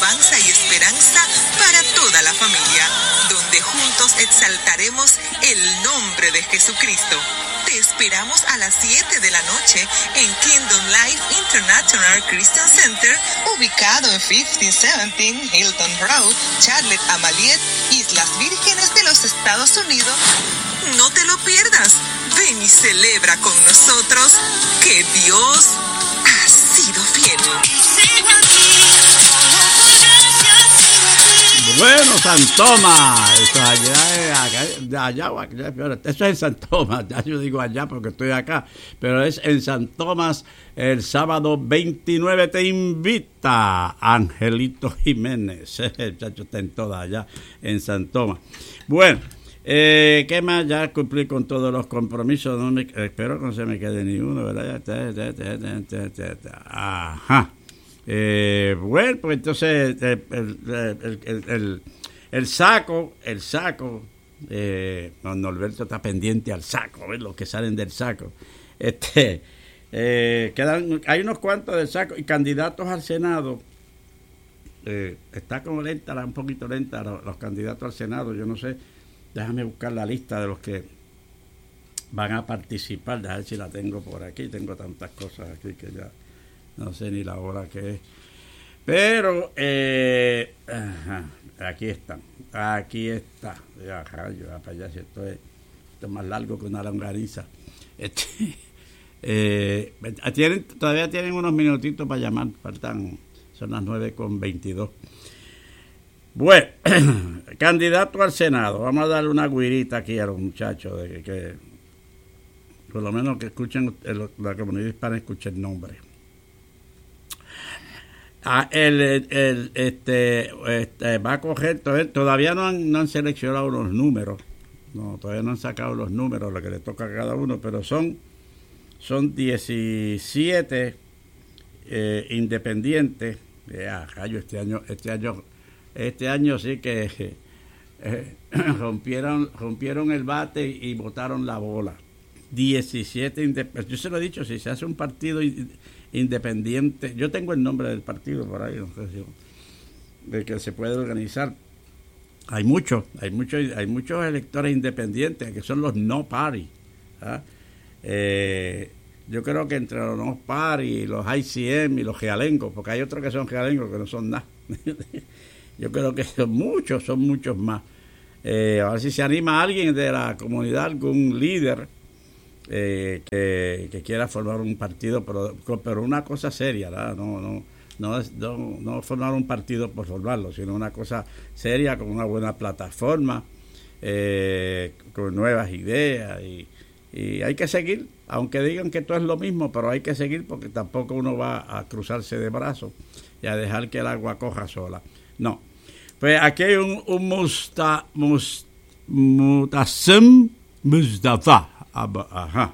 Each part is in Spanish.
alabanza y esperanza para toda la familia, donde juntos exaltaremos el nombre de Jesucristo. Te esperamos a las 7 de la noche en Kingdom Life International Christian Center, ubicado en 1517 Hilton Road, Charlotte Amaliet, Islas Vírgenes de los Estados Unidos. No te lo pierdas. Ven y celebra con nosotros que Dios ha sido fiel. Bueno, San Tomás, esto es en San Tomás, ya yo digo allá porque estoy acá, pero es en San Tomás, el sábado 29 te invita Angelito Jiménez, el chacho está en toda allá en San Tomás. Bueno, ¿qué más? Ya cumplí con todos los compromisos, espero que no se me quede ni uno, ¿verdad? Ajá. Bueno, pues entonces el saco, don Norberto está pendiente al saco, ¿ves? Los que salen del saco. Hay unos cuantos del saco y candidatos al Senado. Está como lenta, un poquito lenta los candidatos al Senado, yo no sé, déjame buscar la lista de los que van a participar, déjame ver si la tengo por aquí, tengo tantas cosas aquí que ya no sé ni la hora que es, pero aquí está, ya para allá, si esto es más largo que una longaniza. Todavía tienen unos minutitos para llamar, son las 9:22. Bueno, candidato al Senado, vamos a darle una guirita aquí a los muchachos, de que por lo menos que escuchen, la comunidad hispana escuche el nombre. Va a coger, todavía no han seleccionado los números, todavía no han sacado los números, lo que le toca a cada uno, pero son 17 independientes. Este año sí que rompieron el bate y botaron la bola. 17 independientes. Yo se lo he dicho, si se hace un partido independiente, yo tengo el nombre del partido por ahí, no sé si de que se puede organizar. Hay muchos electores independientes que son los no party. Yo creo que entre los no party, los ICM y los realengos, porque hay otros que son realengos que no son nada. Yo creo que son muchos más. A ver si se anima alguien de la comunidad, algún líder que quiera formar un partido, pero una cosa seria, ¿verdad? No formar un partido por formarlo, sino una cosa seria, con una buena plataforma, con nuevas ideas, y hay que seguir, aunque digan que todo es lo mismo, pero hay que seguir, porque tampoco uno va a cruzarse de brazos y a dejar que el agua corra sola. No. Pues aquí hay un Mustafa. Ajá.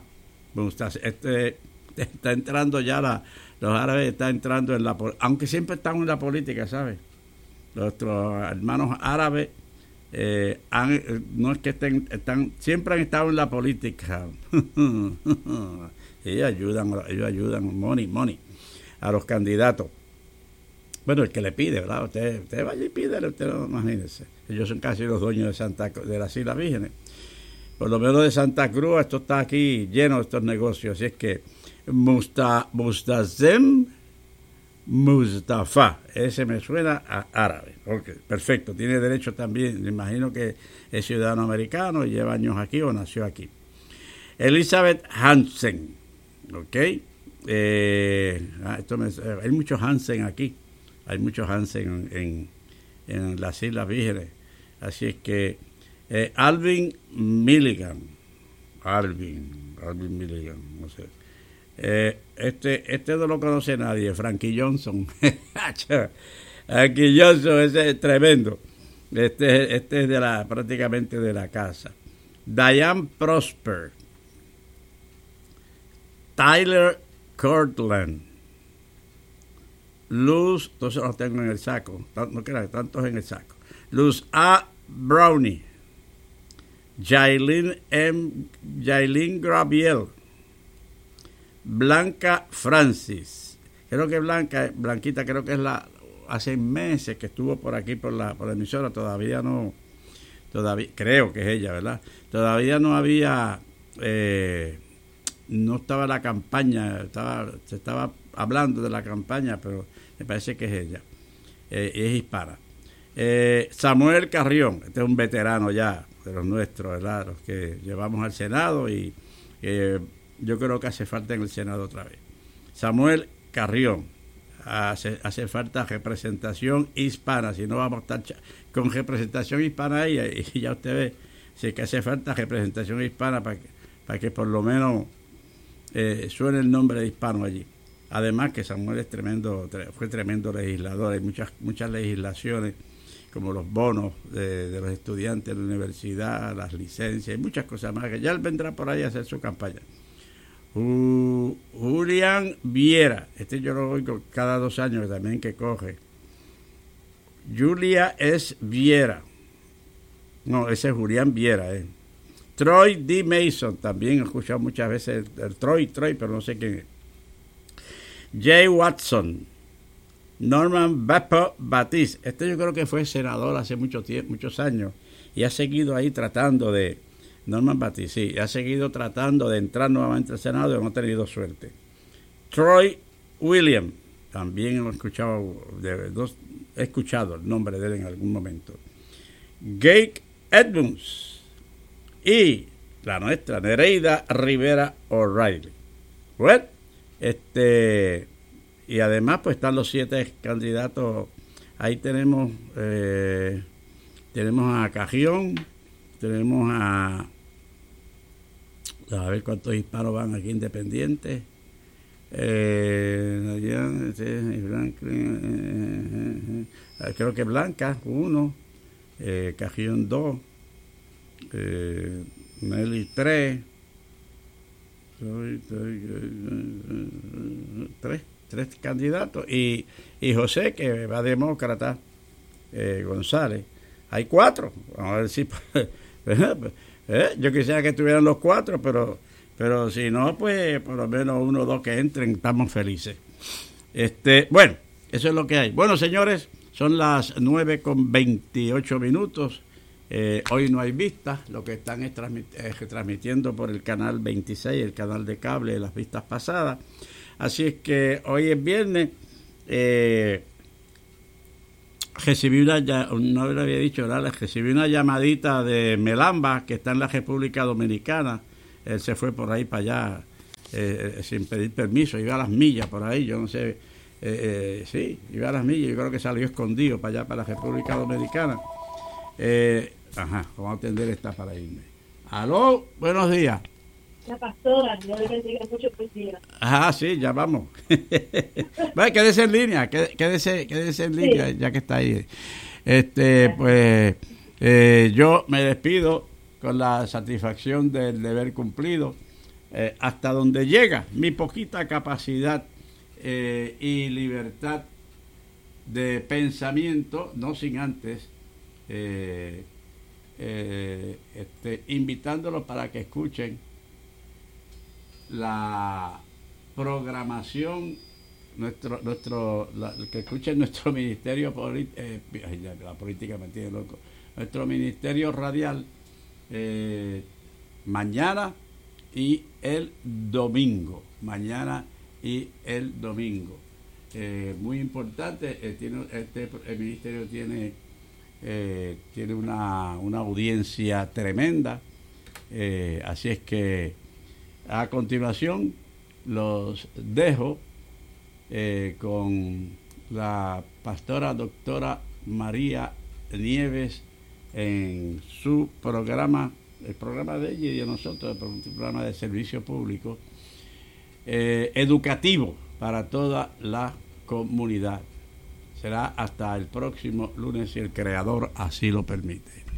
Está entrando ya los árabes están entrando en la política, aunque siempre están en la política, ¿sabes? Nuestros hermanos árabes no es que están, siempre han estado en la política. ellos ayudan money a los candidatos. Bueno, el que le pide, ¿verdad? Usted vaya y pídele, usted no, imagínese. Ellos son casi los dueños de las Islas Vírgenes. Por lo menos de Santa Cruz, esto está aquí lleno de estos negocios. Así es que Mustafa, ese me suena a árabe. Okay, perfecto, tiene derecho también. Me imagino que es ciudadano americano y lleva años aquí o nació aquí. Elizabeth Hansen, ¿ok? Hay muchos Hansen aquí. Hay muchos Hansen en las Islas Vírgenes. Así es que Alvin Milligan, no sé. Este no lo conoce nadie, Frankie Johnson. Frankie Johnson, ese es tremendo. Este es prácticamente de la casa. Diane Prosper, Tyler Cortland, Luz, entonces los tengo en el saco, no crean, tantos en el saco. Luz A. Brownie, Jailin Graviel, Blanca Francis, creo que Blanquita creo que es la hace meses que estuvo por aquí por la emisora, todavía creo que es ella, ¿verdad? Todavía no había, no estaba la campaña, se estaba hablando de la campaña, pero me parece que es ella, es hispana. Samuel Carrión, este es un veterano ya de los nuestros, ¿verdad? Los que llevamos al Senado y yo creo que hace falta en el Senado otra vez. Samuel Carrión, hace falta representación hispana, si no vamos a estar con representación hispana ahí, y ya usted ve, si que hace falta representación hispana para que por lo menos suene el nombre de hispano allí. Además que Samuel fue tremendo legislador, hay muchas legislaciones como los bonos de los estudiantes de la universidad, las licencias y muchas cosas más, que ya él vendrá por ahí a hacer su campaña. Julián Viera, yo lo oigo cada 2 años también que coge. Julia S. Viera, no, ese es Julián Viera. Troy D. Mason, también he escuchado muchas veces el Troy, pero no sé quién es. Jay Watson, Norman Batiste, yo creo que fue senador hace muchos años y ha seguido ahí tratando de, Norman Batiste, sí, ha seguido tratando de entrar nuevamente al Senado y no ha tenido suerte. Troy Williams, también he escuchado el nombre de él en algún momento. Gake Edmonds y la nuestra, Nereida Rivera O'Reilly. Bueno, y además pues están los 7 candidatos. Ahí tenemos a Cajión, tenemos a ver cuántos hispanos van aquí independientes. Creo que Blanca 1, Cajión 2, Nelly 3, tres candidatos y José, que va demócrata, González. Hay 4. Vamos a ver si yo quisiera que estuvieran los 4, pero si no, pues por lo menos 1 o 2 que entren, estamos felices. Bueno, eso es lo que hay. Bueno, señores, son las 9:28. Hoy no hay vistas, lo que están es transmitiendo por el canal 26, el canal de cable de las vistas pasadas. Así es que hoy es viernes. Recibí no le había dicho nada, recibí una llamadita de Melamba, que está en la República Dominicana. Él se fue por ahí para allá sin pedir permiso, iba a las millas por ahí, yo no sé. Sí, iba a las millas, yo creo que salió escondido para allá, para la República Dominicana. Vamos a atender esta para irme. Aló, buenos días. La pastora, Dios le bendiga mucho por día. Sí, ya vamos. Bueno, quédese en línea, quédese en línea, sí. Ya que está ahí. Pues yo me despido con la satisfacción del deber cumplido, hasta donde llega mi poquita capacidad y libertad de pensamiento, no sin antes invitándolos para que escuchen la programación, que escuchen nuestro ministerio la política me tiene loco, nuestro ministerio radial mañana y el domingo. Muy importante, el ministerio tiene una audiencia tremenda, así es que a continuación los dejo con la pastora doctora María Nieves en su programa, el programa de ella y de nosotros, el programa de servicio público educativo para toda la comunidad. Será hasta el próximo lunes si el Creador así lo permite.